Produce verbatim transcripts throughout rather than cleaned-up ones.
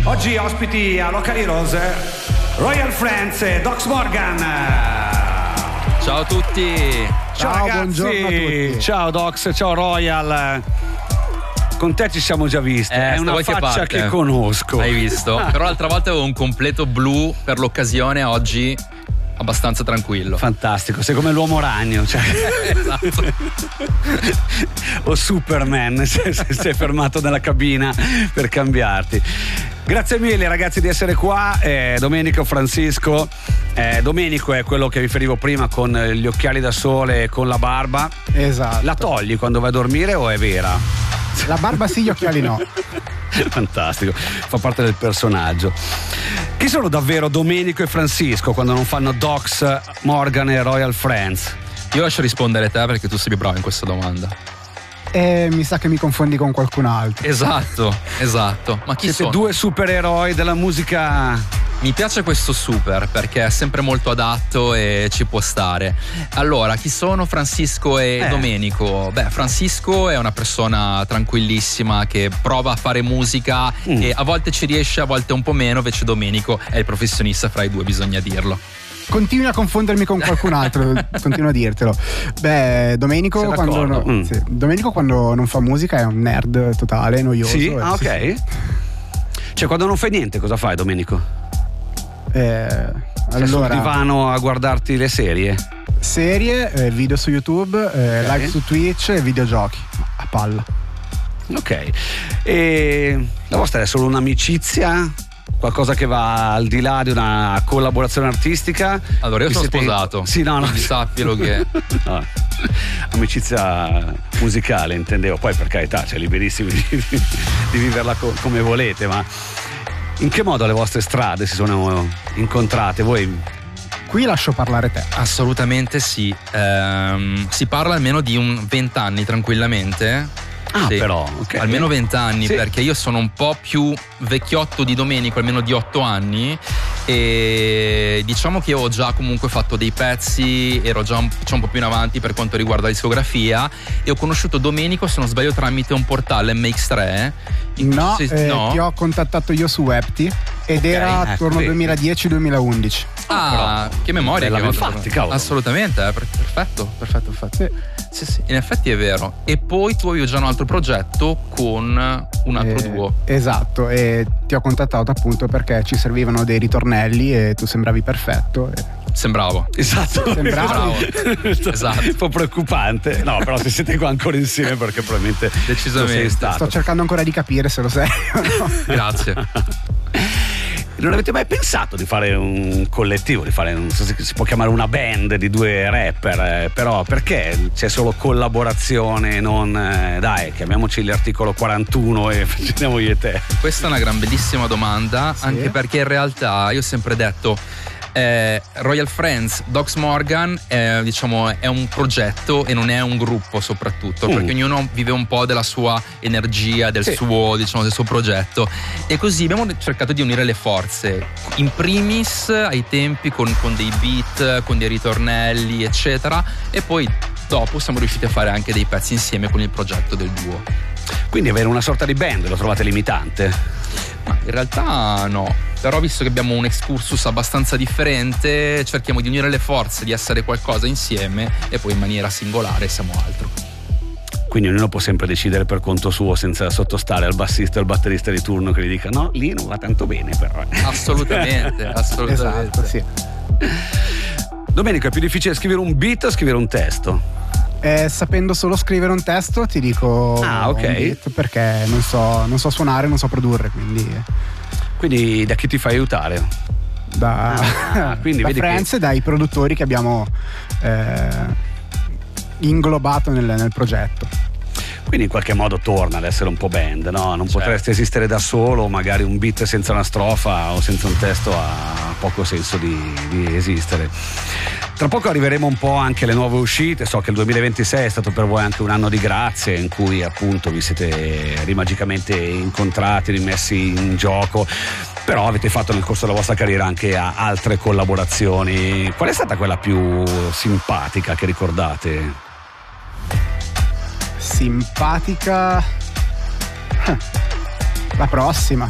Oggi ospiti a Locali Rose, Royal Friends e Dox Morgan. Ciao a tutti. Ciao, ciao ragazzi. Buongiorno a tutti. Ciao Dox, ciao Royal. Con te ci siamo già visti, Eh, è una che faccia parte. che conosco. Hai visto? Però l'altra volta avevo un completo blu per l'occasione, oggi abbastanza tranquillo. Fantastico, sei come l'uomo ragno, cioè. Esatto. O Superman, se sei fermato nella cabina per cambiarti. Grazie mille ragazzi di essere qua. eh, Domenico, Francisco. eh, Domenico è quello che riferivo prima con gli occhiali da sole e con la barba. Esatto. La togli quando vai a dormire o è vera? La barba sì, gli occhiali no. Fantastico, fa parte del personaggio. Chi sono davvero Domenico e Francisco quando non fanno Dox, Morgan e Royal Friends? Io lascio rispondere te perché tu sei più bravo in questa domanda. E mi sa che mi confondi con qualcun altro. Esatto, esatto. Ma chi Siete sono? due supereroi della musica. Mi piace questo super perché è sempre molto adatto e ci può stare. Allora, chi sono Francisco e Eh. Domenico? Beh, Francisco è una persona tranquillissima che prova a fare musica Mm. e a volte ci riesce, a volte un po' meno, invece Domenico è il professionista fra i due, bisogna dirlo. Continui a confondermi con qualcun altro, continuo a dirtelo. Beh, Domenico Sei quando, d'accordo? no- Mm. sì, Domenico quando non fa musica è un nerd totale, noioso. Sì? eh, Ah, ok. sì. Cioè, quando non fai niente, cosa fai, Domenico? Eh, Sei sul allora, divano a guardarti le serie? serie, eh, video su YouTube, eh, Ok. live su Twitch e videogiochi. A palla. Ok. E la vostra è solo un'amicizia? Qualcosa che va al di là di una collaborazione artistica? Allora, io Vi sono siete- sposato. Sì, no, no. Quindi sappilo che No, amicizia musicale intendevo, poi per carità, cioè liberissimi di, di viverla co- come volete, ma in che modo le vostre strade si sono incontrate? Voi Qui lascio parlare te. assolutamente sì. Ehm, si parla almeno di un vent'anni tranquillamente. Ah, Sì, però, ok. almeno vent'anni, Sì. perché io sono un po' più vecchiotto di Domenico, almeno di otto anni, e diciamo che ho già comunque fatto dei pezzi, ero già un, cioè un po' più in avanti per quanto riguarda la discografia, e ho conosciuto Domenico, se non sbaglio, tramite un portale M X tre. in cui No, si- eh, no? ti ho contattato io su Webty ed Ok, era ecco, attorno al vedi. duemiladieci duemilaundici. Ah, però, che memoria bella, che ho. infatti, cavolo. Assolutamente, eh, per- perfetto, perfetto, perfetto. Sì, sì, in effetti è vero. E poi tu avevi già un altro progetto con un altro Eh, duo. Esatto, e ti ho contattato appunto perché ci servivano dei ritornelli e tu sembravi perfetto. e- Sembravo. Esatto, Sembravo. Esatto. Un po' preoccupante. No, però se siete qua ancora insieme perché probabilmente Decisamente. lo sei stato. Sto cercando ancora di capire se lo sei o no. Grazie. Non avete mai pensato di fare un collettivo, di fare, non so se si può chiamare una band di due rapper, eh, però perché c'è solo collaborazione, non eh, dai, chiamiamoci l'articolo quarantuno e facciamo io e te. Questa è una gran bellissima domanda, Sì. anche perché in realtà io ho sempre detto eh, Royal Friends, Dox Morgan è, diciamo, è un progetto e non è un gruppo soprattutto, Mm. perché ognuno vive un po' della sua energia, del Sì. suo, diciamo, del suo progetto, e così abbiamo cercato di unire le forze, in primis ai tempi con, con dei beat, con dei ritornelli eccetera, e poi dopo siamo riusciti a fare anche dei pezzi insieme con il progetto del duo. Quindi avere una sorta di band lo trovate limitante? Ma in realtà no, però visto che abbiamo un excursus abbastanza differente, cerchiamo di unire le forze, di essere qualcosa insieme, e poi in maniera singolare siamo altro. Quindi ognuno può sempre decidere per conto suo senza sottostare al bassista o al batterista di turno che gli dica no, lì non va tanto bene però. Assolutamente, assolutamente. Esatto, sì. Domenico, è più difficile scrivere un beat o scrivere un testo? Eh, sapendo solo scrivere un testo ti dico Ah, ok. un beat, perché non so, non so suonare, non so produrre, quindi Quindi da chi ti fai aiutare? da, Ah, quindi da vedi che- Friends e dai produttori che abbiamo eh, inglobato nel, nel progetto. Quindi in qualche modo torna ad essere un po' band, no? Non Certo. potresti esistere da solo, magari un beat senza una strofa o senza un testo ha poco senso di, di esistere. Tra poco arriveremo un po' anche alle nuove uscite, so che il duemilaventisei è stato per voi anche un anno di grazie in cui appunto vi siete rimagicamente incontrati, rimessi in gioco, però avete fatto nel corso della vostra carriera anche altre collaborazioni. Qual è stata quella più simpatica che ricordate? Simpatica. La prossima.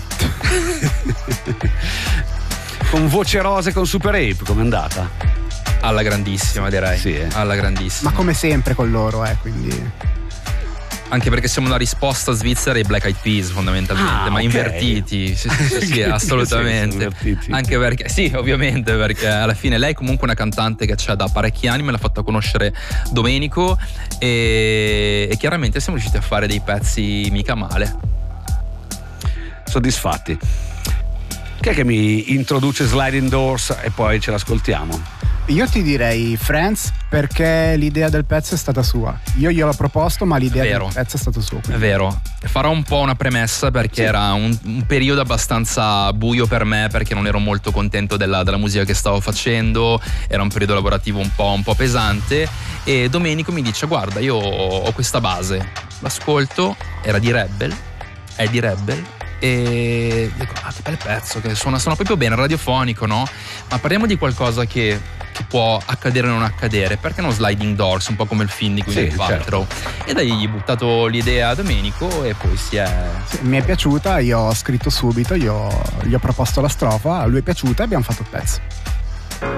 Con Voce Rose e con Super Ape, com'è andata? Alla grandissima, direi. Sì, eh. Alla grandissima. Ma come sempre con loro, eh, quindi. Anche perché siamo la risposta svizzera ai Black Eyed Peas, fondamentalmente, Ah, ma okay. invertiti. Sì, sì, sì, sì, assolutamente. Invertiti. Anche perché, sì, ovviamente, perché alla fine lei è comunque una cantante che c'è da parecchi anni, me l'ha fatta conoscere Domenico e, e chiaramente siamo riusciti a fare dei pezzi mica male. Soddisfatti. Chi è che mi introduce Sliding Doors e poi ce l'ascoltiamo? Io ti direi Friends, perché l'idea del pezzo è stata sua. Io gliel'ho proposto, ma l'idea Vero. del pezzo è stata sua. È Quindi. vero. Farò un po' una premessa perché Sì. era un, un periodo abbastanza buio per me, perché non ero molto contento della, della musica che stavo facendo, era un periodo lavorativo un po', un po' pesante e Domenico mi dice guarda io ho questa base, l'ascolto, era di Rebel, è di Rebel e dico ah che bel pezzo che suona, suona proprio bene, radiofonico, no? Ma parliamo di qualcosa che, che può accadere o non accadere, perché non Sliding Doors, un po' come il film di Gwyneth Sì, Paltrow. certo. E da lì gli ho buttato l'idea a Domenico e poi si è... Sì, mi è piaciuta, io ho scritto subito, io gli ho proposto la strofa, a lui è piaciuta e abbiamo fatto il pezzo.